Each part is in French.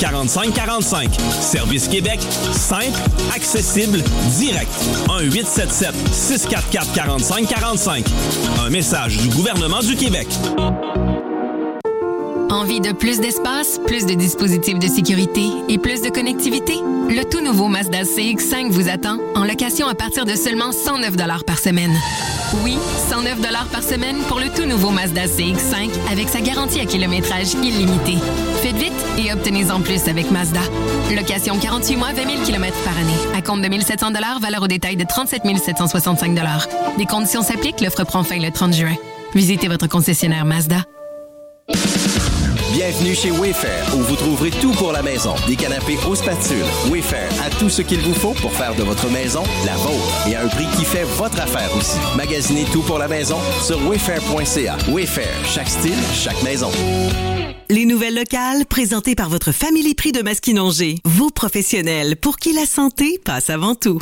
45 45. Service Québec, simple, accessible, direct. 1-877-644-4545. Un message du gouvernement du Québec. Envie de plus d'espace, plus de dispositifs de sécurité et plus de connectivité? Le tout nouveau Mazda CX-5 vous attend en location à partir de seulement 109 $ par semaine. Oui, 109 $ par semaine pour le tout nouveau Mazda CX-5 avec sa garantie à kilométrage illimité. Faites vite et obtenez-en plus avec Mazda. Location 48 mois, 20 000 km par année. À compte de 1 700 $, valeur au détail de 37 765 $. Des conditions s'appliquent, l'offre prend fin le 30 juin. Visitez votre concessionnaire Mazda. Bienvenue chez Wayfair, où vous trouverez tout pour la maison. Des canapés aux spatules. Wayfair a tout ce qu'il vous faut pour faire de votre maison la vôtre. Et à un prix qui fait votre affaire aussi. Magasinez tout pour la maison sur wayfair.ca. Wayfair, chaque style, chaque maison. Les nouvelles locales, présentées par votre Family Prix de Masquinongé. Vos professionnels, pour qui la santé passe avant tout.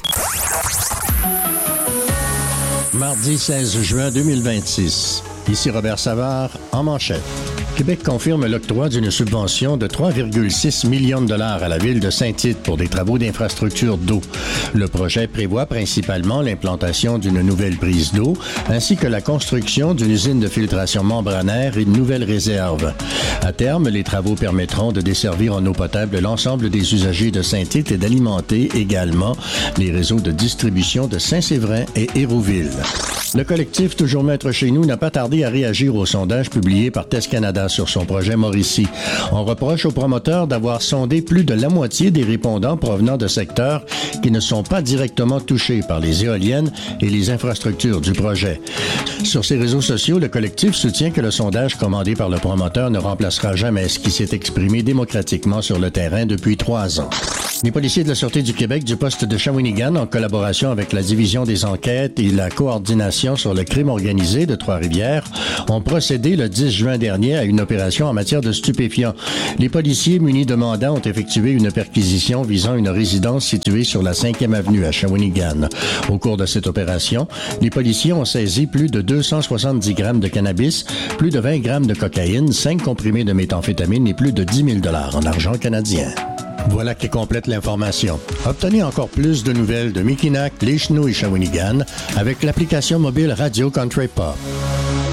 Mardi 16 juin 2026. Ici Robert Savard, en manchette. Québec confirme l'octroi d'une subvention de 3,6 millions de dollars à la ville de Saint-Tite pour des travaux d'infrastructure d'eau. Le projet prévoit principalement l'implantation d'une nouvelle prise d'eau ainsi que la construction d'une usine de filtration membranaire et de nouvelles réserves. À terme, les travaux permettront de desservir en eau potable l'ensemble des usagers de Saint-Tite et d'alimenter également les réseaux de distribution de Saint-Séverin et Hérouville. Le collectif Toujours Maître chez nous n'a pas tardé à réagir au sondage publié par Test Canada sur son projet Mauricie. On reproche aux promoteurs d'avoir sondé plus de la moitié des répondants provenant de secteurs qui ne sont pas directement touchés par les éoliennes et les infrastructures du projet. Sur ses réseaux sociaux, le collectif soutient que le sondage commandé par le promoteur ne remplacera jamais ce qui s'est exprimé démocratiquement sur le terrain depuis 3 ans. Les policiers de la Sûreté du Québec du poste de Shawinigan, en collaboration avec la Division des enquêtes et la coordination sur le crime organisé de Trois-Rivières, ont procédé le 10 juin dernier à une opération en matière de stupéfiants. Les policiers munis de mandat ont effectué une perquisition visant une résidence située sur la 5e avenue à Shawinigan. Au cours de cette opération, les policiers ont saisi plus de 270 grammes de cannabis, plus de 20 grammes de cocaïne, 5 comprimés de méthamphétamine et plus de 10 000 $ en argent canadien. Voilà qui complète l'information. Obtenez encore plus de nouvelles de Mikinak, Les Chenaux et Shawinigan avec l'application mobile Radio Country Pop.